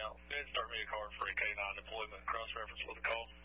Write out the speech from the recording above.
out. Go ahead and start me a card for a K9 deployment, cross-reference with a call.